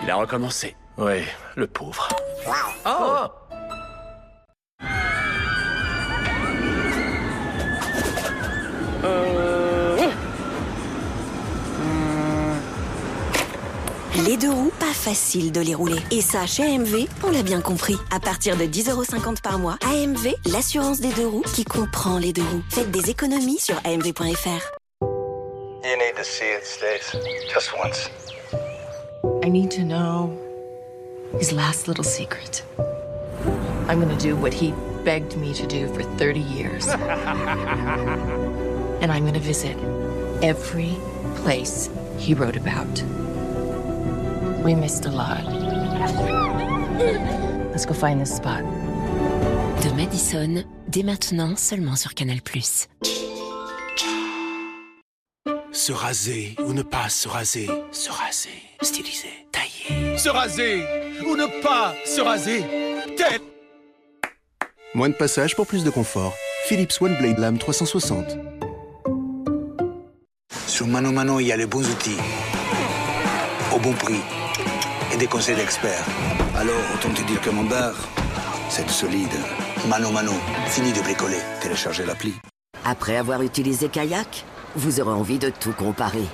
Il a recommencé. Ouais, le pauvre. Oh, Les deux roues, pas facile de les rouler. Et ça, chez AMV, on l'a bien compris. À partir de 10,50 € par mois, AMV, l'assurance des deux roues qui comprend les deux roues. Faites des économies sur amv.fr. You need to see it, Stace. Just once. I need to know his last little secret. I'm gonna do what he begged me to do for 30 years. And I'm gonna visit every place he wrote about. We missed a lot. Let's go find this spot. De Madison, dès maintenant seulement sur Canal+. Se raser ou ne pas se raser. Se raser. Stylisé. Taillé. se raser ou ne pas se raser. Tête. Moins de passage pour plus de confort. Philips OneBlade Lame 360. Sur Mano Mano, il y a les bons outils, au bon prix et des conseils d'experts. Alors, autant te dire que mon bar, c'est solide. Mano Mano, fini de bricoler. Téléchargez l'appli. Après avoir utilisé Kayak, vous aurez envie de tout comparer.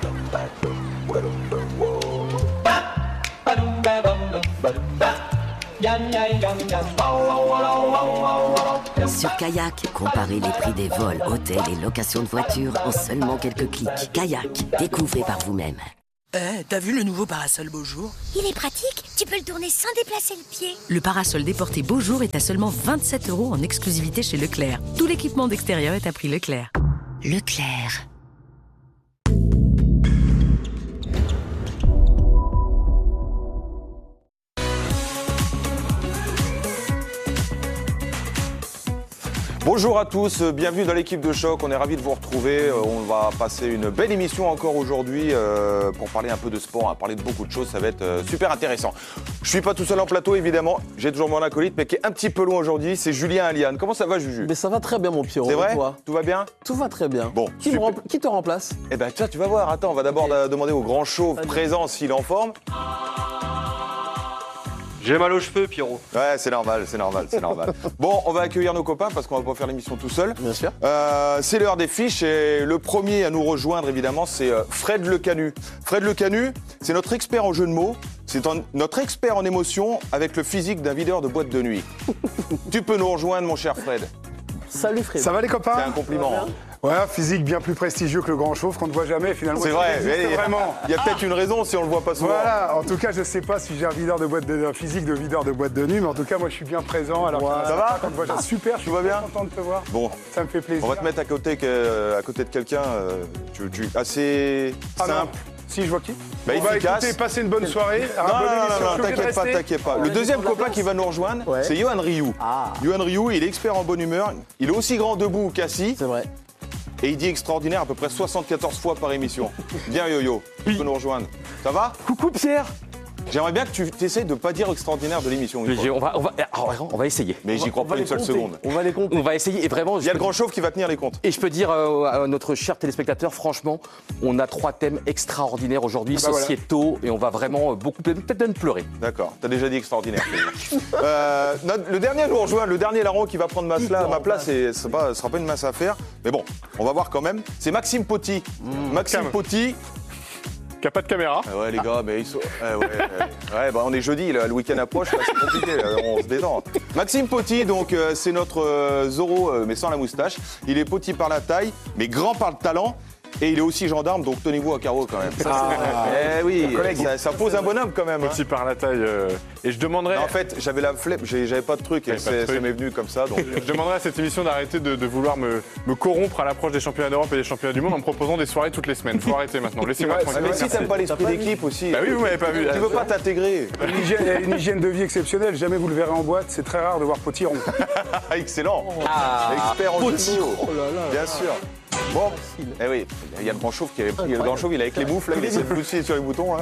Sur Kayak, comparez les prix des vols, hôtels et locations de voitures en seulement quelques clics. Kayak, découvrez par vous-même. T'as vu le nouveau parasol Beaujour? Il est pratique, tu peux le tourner sans déplacer le pied. Le parasol déporté Beaujour est à seulement 27 € en exclusivité chez Leclerc. Tout l'équipement d'extérieur est à prix Leclerc. Leclerc. Bonjour à tous, bienvenue dans l'équipe de Choc, on est ravis de vous retrouver. On va passer une belle émission encore aujourd'hui pour parler un peu de sport, hein, parler de beaucoup de choses, ça va être super intéressant. Je suis pas tout seul en plateau évidemment, j'ai toujours mon acolyte mais qui est un petit peu loin aujourd'hui, c'est Julien Aliane. Comment ça va Juju? Mais ça va très bien mon Pierrot. C'est vrai? Toi Tout va bien? Tout va très bien. Bon, Qui te remplace? Eh ben tu vas voir, attends, on va d'abord demander au grand chauve présent s'il est en forme. J'ai mal aux cheveux, Pierrot. Ouais, c'est normal. Bon, on va accueillir nos copains parce qu'on va pas faire l'émission tout seul. Bien sûr. C'est l'heure des fiches et le premier à nous rejoindre, évidemment, c'est Fred Lecanu. Fred Lecanu, c'est notre expert en jeu de mots. C'est notre expert en émotion avec le physique d'un videur de boîte de nuit. Tu peux nous rejoindre, mon cher Fred. Salut Fred. Ça va les copains? C'est un compliment. Ouais, physique bien plus prestigieux que le grand chauve qu'on ne voit jamais finalement. C'est vrai, vraiment. Il y a peut-être une raison si on le voit pas souvent. Voilà, en tout cas, je sais pas si j'ai un physique de videur de boîte de nuit, mais en tout cas, moi je suis bien présent. Alors, ça va? Quand on te voit, super, je suis bien content de te voir. Bon, ça me fait plaisir. On va te mettre à côté de quelqu'un assez simple. Si, je vois qui? Bah, efficace. Écoutez, passez une bonne soirée. Non, t'inquiète pas. Le deuxième copain qui va nous rejoindre, c'est Johan Rioux. Johan Rioux, il est expert en bonne humeur. Il est aussi grand debout qu'assis. C'est vrai. Et il dit extraordinaire à peu près 74 fois par émission. Bien Yo-Yo, tu peux nous rejoindre. Ça va? Coucou Pierre. J'aimerais bien que tu essaies de ne pas dire extraordinaire de l'émission. On va essayer. Mais j'y crois pas une seule seconde. On va les compter. On va essayer et vraiment. Il y a le grand chauve qui va tenir les comptes. Et je peux dire à notre cher téléspectateur, franchement, on a 3 thèmes extraordinaires aujourd'hui, sociétaux, et on va vraiment peut-être même pleurer. D'accord, t'as déjà dit extraordinaire. Le dernier nous rejoint, le dernier larron qui va prendre ma place, et ce sera pas une mince affaire. Mais bon, on va voir quand même. C'est Maxime Poty. Maxime Poty. Qui a pas de caméra. Ouais les gars, mais ils sont... on est jeudi, là, le week-end approche, là, c'est compliqué, là, on se détend. Maxime Poty, donc c'est notre Zorro, mais sans la moustache. Il est petit par la taille, mais grand par le talent. Et il est aussi gendarme, donc tenez-vous à carreau quand même. Ça pose un bonhomme quand même. Petit par la taille. Et je demanderais. Non, en fait, j'avais la flemme, j'avais pas de truc et ça m'est venu comme ça. Donc... Je demanderais à cette émission d'arrêter de vouloir me corrompre à l'approche des championnats d'Europe et des championnats du monde en me proposant des soirées toutes les semaines. Faut arrêter maintenant. Laissez-moi tranquille. Mais si t'aimes pas l'esprit d'équipe aussi. Bah oui, vous m'avez pas vu. Tu veux pas t'intégrer. Une hygiène de vie exceptionnelle. Jamais vous le verrez en boîte. C'est très rare de voir Potiron. Excellent. Expert en potiron. Bien sûr. Bon, eh oui, il y a le grand chauve qui avait pris. Le grand chauve, il est avec les moufles, là, il essaie de pousser sur les boutons.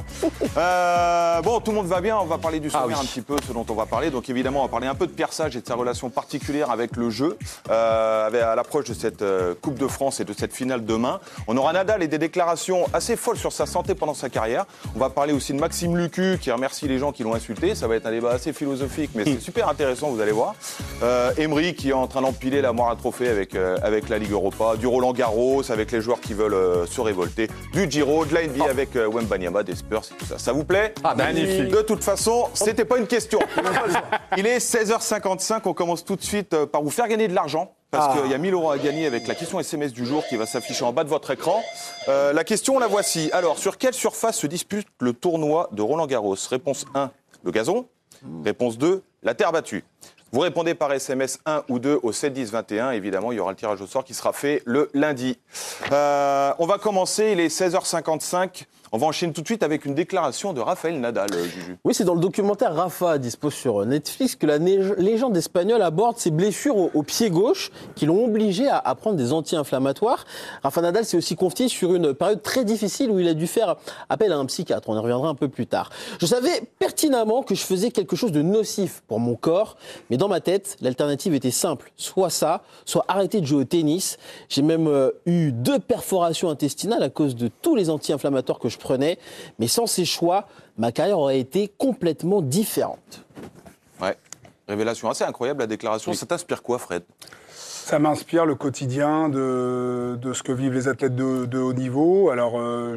Là. Bon, tout le monde va bien, on va parler du sommaire un petit peu, ce dont on va parler. Donc évidemment, on va parler un peu de Pierre Sage et de sa relation particulière avec le jeu, à l'approche de cette Coupe de France et de cette finale demain. On aura Nadal et des déclarations assez folles sur sa santé pendant sa carrière. On va parler aussi de Maxime Lucu qui remercie les gens qui l'ont insulté. Ça va être un débat assez philosophique, mais c'est super intéressant, vous allez voir. Emery qui est en train d'empiler la moire à trophée avec la Ligue Europa, du Roland Garros avec les joueurs qui veulent se révolter, du Giro, de la NBA avec Wembanyama, des Spurs et tout ça. Ça vous plaît ? Magnifique. De toute façon, c'était pas une question. Il est 16h55, on commence tout de suite par vous faire gagner de l'argent. Parce qu'il y a 1000 € à gagner avec la question SMS du jour qui va s'afficher en bas de votre écran. La question, la voici. Alors, sur quelle surface se dispute le tournoi de Roland Garros ? Réponse 1, le gazon. Réponse 2, la terre battue. Vous répondez par SMS 1 ou 2 au 7 10 21. Évidemment, il y aura le tirage au sort qui sera fait le lundi. On va commencer, il est 16h55. On va enchaîner tout de suite avec une déclaration de Rafael Nadal, Juju. Oui, c'est dans le documentaire Rafa, dispo sur Netflix, que la légende espagnole aborde ses blessures au pied gauche qui l'ont obligé à prendre des anti-inflammatoires. Rafa Nadal s'est aussi confié sur une période très difficile où il a dû faire appel à un psychiatre. On y reviendra un peu plus tard. Je savais pertinemment que je faisais quelque chose de nocif pour mon corps, mais dans ma tête, l'alternative était simple. Soit ça, soit arrêter de jouer au tennis. J'ai même eu 2 perforations intestinales à cause de tous les anti-inflammatoires que je prenais, mais sans ces choix, ma carrière aurait été complètement différente. Ouais, révélation assez incroyable, la déclaration. Ça t'inspire quoi, Fred ? Ça m'inspire le quotidien de ce que vivent les athlètes de haut niveau. Alors,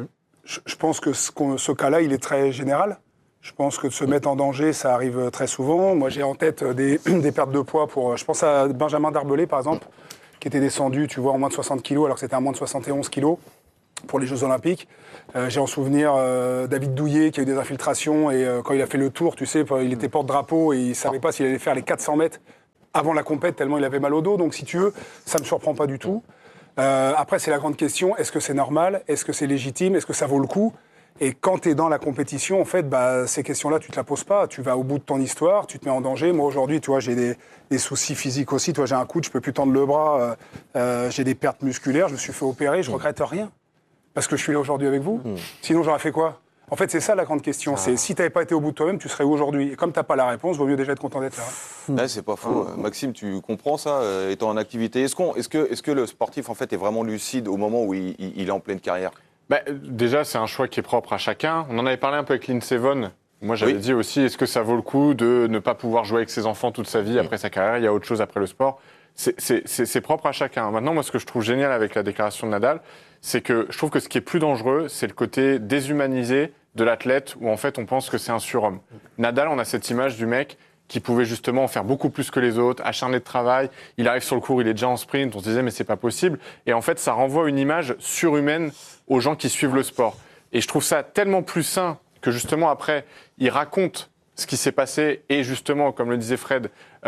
je pense que ce cas-là, il est très général. Je pense que de se mettre en danger, ça arrive très souvent. Moi, j'ai en tête des pertes de poids je pense à Benjamin Darbelé, par exemple, qui était descendu, tu vois, en moins de 60 kilos, alors que c'était à moins de 71 kilos. Pour les Jeux Olympiques. J'ai en souvenir David Douillet qui a eu des infiltrations et quand il a fait le tour, tu sais, il était porte-drapeau et il ne savait pas s'il allait faire les 400 mètres avant la compète tellement il avait mal au dos. Donc si tu veux, ça ne me surprend pas du tout. Après, c'est la grande question, est-ce que c'est normal ? Est-ce que c'est légitime ? Est-ce que ça vaut le coup ? Et quand tu es dans la compétition, en fait, ces questions-là, tu ne te la poses pas. Tu vas au bout de ton histoire, tu te mets en danger. Moi, aujourd'hui, tu vois, j'ai des soucis physiques aussi. Tu vois, j'ai un coude, je ne peux plus tendre le bras. J'ai des pertes musculaires, je me suis fait opérer, je ne regrette rien. Parce que je suis là aujourd'hui avec vous. Sinon, j'aurais fait quoi ? En fait, c'est ça la grande question. C'est si tu n'avais pas été au bout de toi-même, tu serais où aujourd'hui ? Et comme tu n'as pas la réponse, il vaut mieux déjà être content d'être là. Ouais, c'est pas faux. Maxime, tu comprends ça, étant en activité. Est-ce que le sportif, en fait, est vraiment lucide au moment où il est en pleine carrière ? Déjà, c'est un choix qui est propre à chacun. On en avait parlé un peu avec Lindsey Vonn. Moi, j'avais dit aussi, est-ce que ça vaut le coup de ne pas pouvoir jouer avec ses enfants toute sa vie après sa carrière ? Il y a autre chose après le sport. C'est propre à chacun. Maintenant, moi, ce que je trouve génial avec la déclaration de Nadal, c'est que je trouve que ce qui est plus dangereux, c'est le côté déshumanisé de l'athlète où en fait on pense que c'est un surhomme. Nadal, on a cette image du mec qui pouvait justement faire beaucoup plus que les autres, acharné de travail, il arrive sur le court, il est déjà en sprint, on se disait mais c'est pas possible. Et en fait, ça renvoie une image surhumaine aux gens qui suivent le sport. Et je trouve ça tellement plus sain que justement après, il raconte ce qui s'est passé et justement, comme le disait Fred,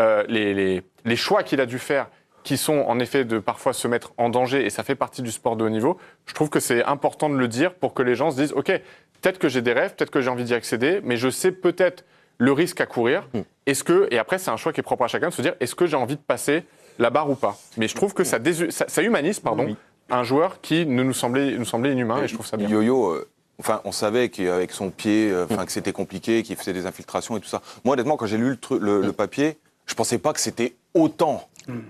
les choix qu'il a dû faire qui sont en effet de parfois se mettre en danger, et ça fait partie du sport de haut niveau, je trouve que c'est important de le dire pour que les gens se disent « Ok, peut-être que j'ai des rêves, peut-être que j'ai envie d'y accéder, mais je sais peut-être le risque à courir. Et après, c'est un choix qui est propre à chacun de se dire « Est-ce que j'ai envie de passer la barre ou pas ?» Mais je trouve que ça humanise un joueur qui nous semblait inhumain, et je trouve ça bien. Yo-Yo, on savait qu'avec son pied, que c'était compliqué, qu'il faisait des infiltrations et tout ça. Moi, honnêtement, quand j'ai lu le papier, je ne pensais pas que c'était autant.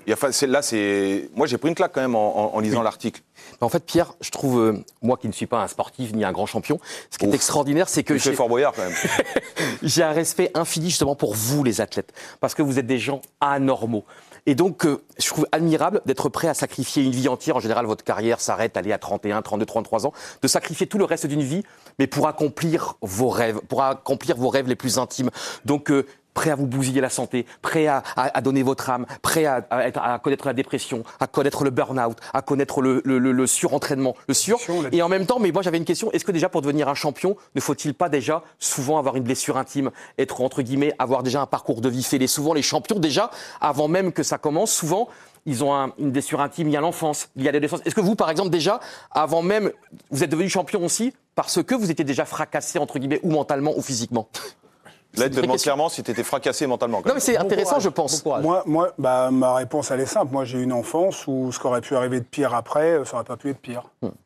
Moi, j'ai pris une claque quand même en lisant l'article. En fait, Pierre, je trouve, moi qui ne suis pas un sportif ni un grand champion, ce qui est extraordinaire, c'est que j'ai Fort Boyard quand même. J'ai un respect infini justement pour vous, les athlètes, parce que vous êtes des gens anormaux. Et donc, je trouve admirable d'être prêt à sacrifier une vie entière. En général, votre carrière s'arrête à 31, 32, 33 ans. De sacrifier tout le reste d'une vie, mais pour accomplir vos rêves les plus intimes. Donc, prêt à vous bousiller la santé, prêt à donner votre âme, prêt à connaître la dépression, à connaître le burn-out, à connaître le surentraînement, Et en même temps, mais moi j'avais une question, est-ce que déjà pour devenir un champion, ne faut-il pas déjà souvent avoir une blessure intime, être entre guillemets, avoir déjà un parcours de vie fêlé ? Souvent les champions déjà, avant même que ça commence, souvent ils ont une blessure intime liée à l'enfance, liée à l'adolescence. Est-ce que vous, par exemple, déjà, avant même, vous êtes devenu champion aussi parce que vous étiez déjà fracassé, entre guillemets, ou mentalement ou physiquement ? Là, il te demande clairement si tu étais fracassé mentalement. Non, mais c'est intéressant, je pense. Moi, ma réponse, elle est simple. Moi, j'ai eu une enfance où ce qui aurait pu arriver de pire après, ça n'aurait pas pu être pire.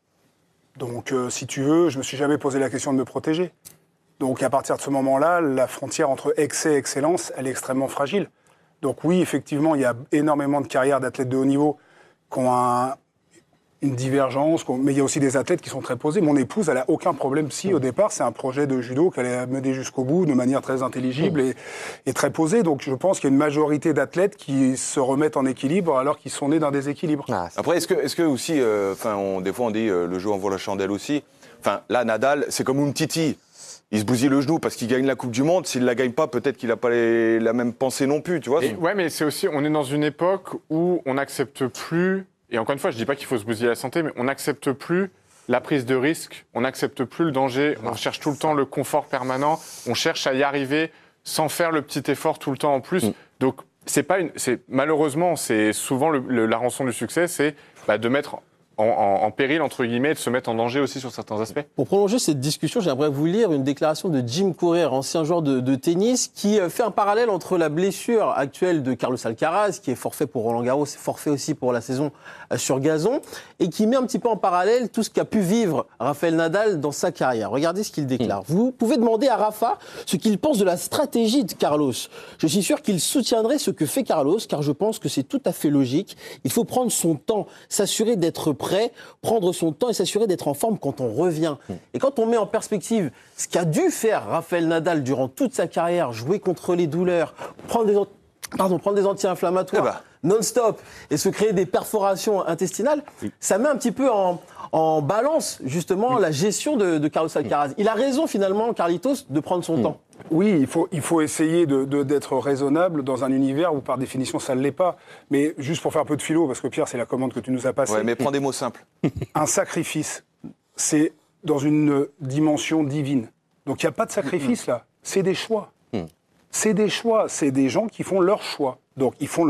Donc, si tu veux, je ne me suis jamais posé la question de me protéger. Donc, à partir de ce moment-là, la frontière entre excès et excellence, elle est extrêmement fragile. Donc, oui, effectivement, il y a énormément de carrières d'athlètes de haut niveau qui ont une divergence, mais il y a aussi des athlètes qui sont très posés. Mon épouse, elle n'a aucun problème psy au départ. C'est un projet de judo qu'elle a mené jusqu'au bout de manière très intelligible et très posée. Donc je pense qu'il y a une majorité d'athlètes qui se remettent en équilibre alors qu'ils sont nés d'un déséquilibre. Après, est-ce que aussi, des fois on dit le jeu envoie la chandelle aussi. Enfin, là, Nadal, c'est comme Umtiti. Il se bousille le genou parce qu'il gagne la Coupe du Monde. S'il ne la gagne pas, peut-être qu'il n'a pas la même pensée non plus, tu vois. Ouais, mais c'est aussi, on est dans une époque où on n'accepte plus. Et encore une fois, je ne dis pas qu'il faut se bousiller la santé, mais on n'accepte plus la prise de risque, on n'accepte plus le danger, on cherche tout le temps le confort permanent, on cherche à y arriver sans faire le petit effort tout le temps en plus. Donc, malheureusement, c'est souvent la rançon du succès, c'est de mettre en péril, entre guillemets, de se mettre en danger aussi sur certains aspects. Pour prolonger cette discussion, j'aimerais vous lire une déclaration de Jim Courier, ancien joueur de tennis, qui fait un parallèle entre la blessure actuelle de Carlos Alcaraz, qui est forfait pour Roland-Garros, forfait aussi pour la saison sur gazon, et qui met un petit peu en parallèle tout ce qu'a pu vivre Rafael Nadal dans sa carrière. Regardez ce qu'il déclare. Vous pouvez demander à Rafa ce qu'il pense de la stratégie de Carlos. Je suis sûr qu'il soutiendrait ce que fait Carlos, car je pense que c'est tout à fait logique. Il faut prendre son temps, s'assurer d'être prêt, prendre son temps et s'assurer d'être en forme quand on revient. Et quand on met en perspective ce qu'a dû faire Rafael Nadal durant toute sa carrière, jouer contre les douleurs, prendre des anti-inflammatoires non-stop et se créer des perforations intestinales, ça met un petit peu en balance justement la gestion de Carlos Alcaraz. Il a raison finalement, Carlitos, de prendre son temps. Oui, il faut essayer d'être raisonnable dans un univers où par définition ça ne l'est pas. Mais juste pour faire un peu de philo, parce que Pierre, c'est la commande que tu nous as passée. Ouais, mais prends des mots simples. Un sacrifice, c'est dans une dimension divine. Donc il n'y a pas de sacrifice là, c'est des choix. C'est des choix, c'est des gens qui font leur choix. Donc ils font